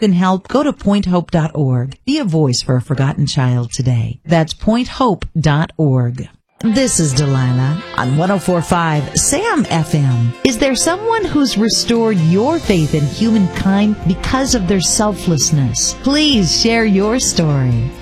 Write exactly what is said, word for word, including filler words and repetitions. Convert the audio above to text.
can help, go to point hope dot org. Be a voice for a forgotten child today. That's point hope dot org. This is Delilah on one oh four point five Sam F M. Is there someone who's restored your faith in humankind because of their selflessness? Please share your story.